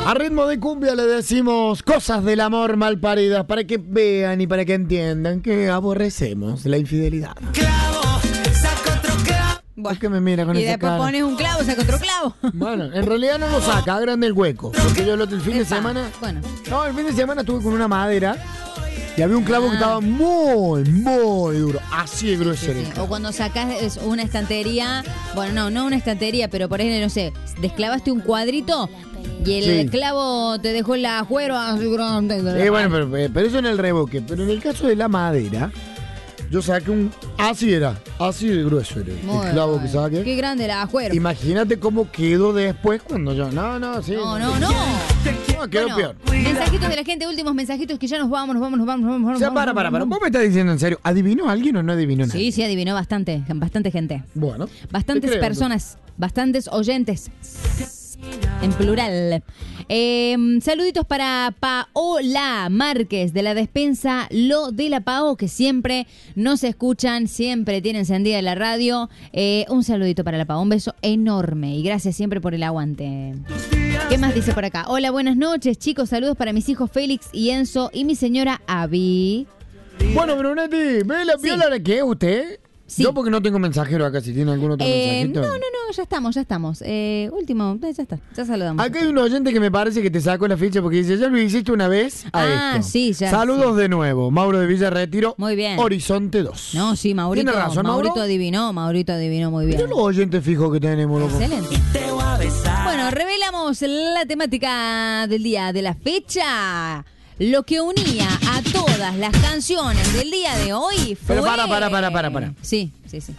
A ritmo de cumbia le decimos cosas del amor mal paridas para que vean y para que entiendan que aborrecemos la infidelidad. Clavo, saca otro clavo. ¿Por qué me mira con Y esa después cara? pones un clavo, saca otro clavo. Bueno, en realidad no lo saca, agranda el hueco. Porque yo el fin de Epa, semana... bueno. No, el fin de semana estuve con una madera y había un clavo que estaba muy, muy duro. Así de grueso era el Sí. clavo. O cuando sacás una estantería, bueno, no una estantería, pero por ejemplo, no sé, desclavaste un cuadrito y el Sí. clavo te dejó el agujero así grande. Bueno, pero eso en el revoque. Pero en el caso de la madera, yo saqué así de grueso era Muy el clavo bueno. que saqué. Qué grande el agujero. Imagínate cómo quedó después cuando yo... No, sí. No. No, quedó Bueno, peor. mensajitos de la gente, últimos mensajitos que ya nos vamos. O sea, para. ¿Vos me estás diciendo en serio? ¿Adivinó alguien o no adivinó nada? Sí, adivinó bastante gente. Bueno. Bastantes te creo, personas, bastantes oyentes. En plural. Saluditos para Paola Márquez de la despensa Lo de la Pao, que siempre nos escuchan, siempre tiene encendida la radio. Un saludito para la Pao, un beso enorme y gracias siempre por el aguante. ¿Qué más dice por acá? Hola, buenas noches, chicos. Saludos para mis hijos Félix y Enzo y mi señora Abby. Bueno, Brunetti, ¿vio la hora que es usted? Sí. Yo porque no tengo mensajero acá, si tiene algún otro mensajito. No, ya estamos. Último, ya está, ya saludamos. Acá hay un oyente que me parece que te sacó la ficha porque dice, ya lo hiciste una vez a esto. Sí, ya. Saludos de nuevo, Mauro de Villa Retiro. Muy bien. Horizonte 2. No, sí, Maurito. ¿Tiene razón, Mauro? Maurito adivinó muy bien. Mirá los oyentes fijos que tenemos, loco. Excelente. Te voy a besar. Bueno, revelamos la temática del día de la fecha. Lo que unía a todas las canciones del día de hoy fue... Pero para. Sí.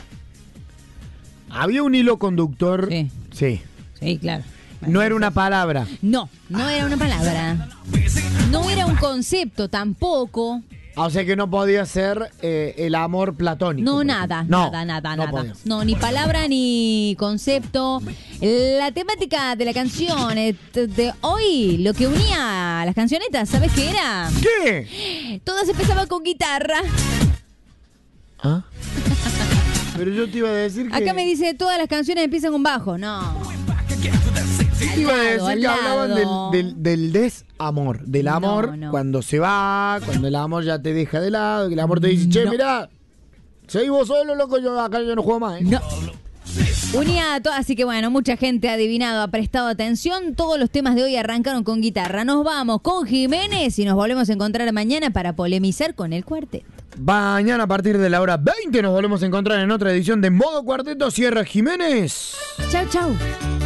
Había un hilo conductor. Sí, claro. No era una palabra. No era una palabra. No era un concepto tampoco. O sea que no podía ser el amor platónico. No, por nada. ejemplo. Podía. No, ni palabra ni concepto. La temática de la canción de hoy, lo que unía a las cancionetas, ¿sabes qué era? ¿Qué? Todas empezaban con guitarra. ¿Ah? Pero yo te iba a decir que... Acá me dice, todas las canciones empiezan con bajo. No. Te iba a decir al que lado. hablaban del desamor. Del amor no. cuando se va, cuando el amor ya te deja de lado, que el amor te dice, che, mirá, seguí vos solo, loco, acá yo no juego más, ¿eh? No. Unía a todas, así que bueno, mucha gente ha adivinado, ha prestado atención. Todos los temas de hoy arrancaron con guitarra. Nos vamos con Jiménez y nos volvemos a encontrar mañana para polemizar con el cuarteto. Mañana a partir de la hora 20 nos volvemos a encontrar en otra edición de Modo Cuarteto. Sierra Jiménez. Chau.